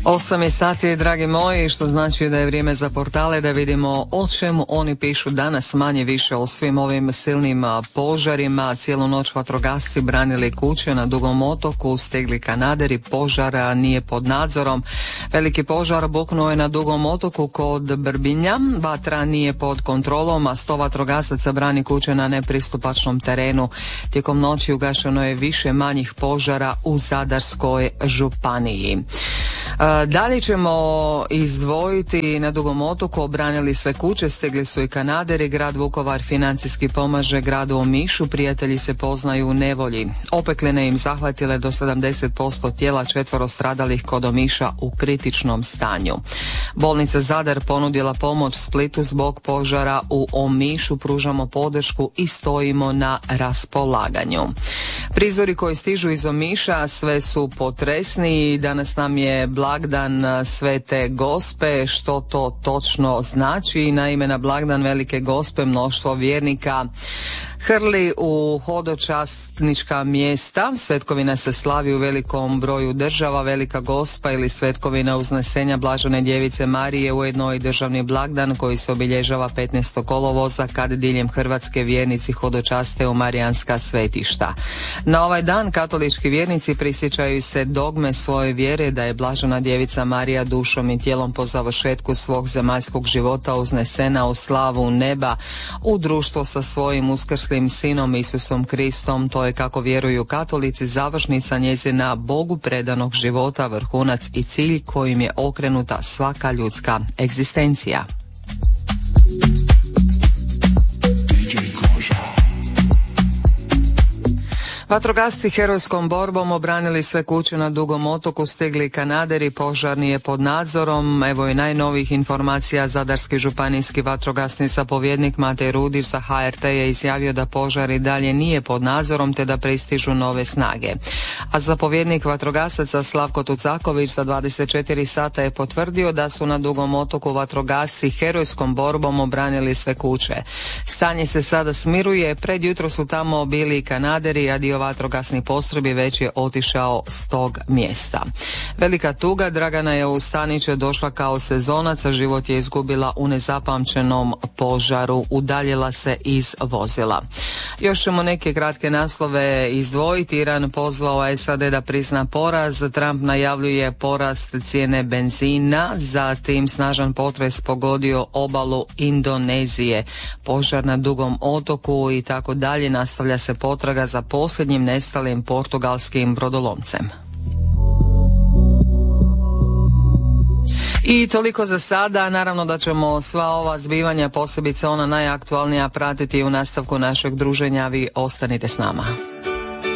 8 je sati, dragi moji, što znači da je vrijeme za portale da vidimo o čemu oni pišu danas, manje više o svim ovim silnim požarima. Cijelu noć vatrogasci branili kuće na Dugom otoku, stigli kanaderi, požara nije pod nadzorom. Veliki požar buknuo je na Dugom otoku kod Brbinja, vatra nije pod kontrolom, a 100 vatrogasaca brani kuće na nepristupačnom terenu. Tijekom noći ugašeno je više manjih požara u Zadarskoj županiji. Dalje ćemo izdvojiti na Dugom otoku, obranili sve kuće, stigli su i kanaderi, grad Vukovar financijski pomaže gradu Omišu, prijatelji se poznaju u nevolji. Opekline im zahvatile do 70% tijela 4 stradalih kod Omiša u kritičnom stanju. Bolnica Zadar ponudila pomoć Splitu zbog požara u Omišu, pružamo podršku i stojimo na raspolaganju. Prizori koji stižu iz Omiša sve su potresni. Danas nam je blagdan Svete Gospe. Što to točno znači? Naime, na blagdan Velike Gospe mnoštvo vjernika hrli u hodočasnička mjesta. Svetkovina se slavi u velikom broju država. Velika Gospa ili Svetkovina uznesenja Blažene djevice Marije ujedno i državni blagdan koji se obilježava 15. kolovoza kad diljem Hrvatske vjernici hodočaste u marijanska svetišta. Na ovaj dan katolički vjernici prisjećaju se dogme svoje vjere da je Blažena djevica Marija dušom i tijelom po završetku svog zemaljskog života uznesena u slavu neba u društvo sa svojim uskrslim sinom Isusom Kristom. To je, kako vjeruju katolici, završnica njezina Bogu predanog života, vrhunac i cilj kojim je okrenuta svaka ljudska egzistencija. Vatrogasci herojskom borbom obranili sve kuće na Dugom otoku, stigli kanaderi, požar nije pod nadzorom. Evo i najnovijih informacija. Zadarski županijski vatrogasni zapovjednik Matej Rudić za HRT je izjavio da požar i dalje nije pod nadzorom te da pristižu nove snage. A zapovjednik vatrogasaca Slavko Tucaković za 24 sata je potvrdio da su na Dugom otoku vatrogasci herojskom borbom obranili sve kuće. Stanje se sada smiruje, pred jutro su tamo bili i kanaderi, a dio vatrogasnih postrojbi već je otišao s tog mjesta. Velika tuga. Dragana je u Staniće došla kao sezonac, a život je izgubila u nezapamćenom požaru. Udaljila se iz vozila. Još ćemo neke kratke naslove izdvojiti. Iran pozvao SAD da prizna poraz. Trump najavljuje porast cijene benzina. Zatim snažan potres pogodio obalu Indonezije. Požar na Dugom otoku i tako dalje. Nastavlja se potraga za posljednjim nestalim portugalskim brodolomcem. I toliko za sada. Naravno da ćemo sva ova zbivanja, posebice ona najaktualnija, pratiti u nastavku našeg druženja. Vi ostanite s nama.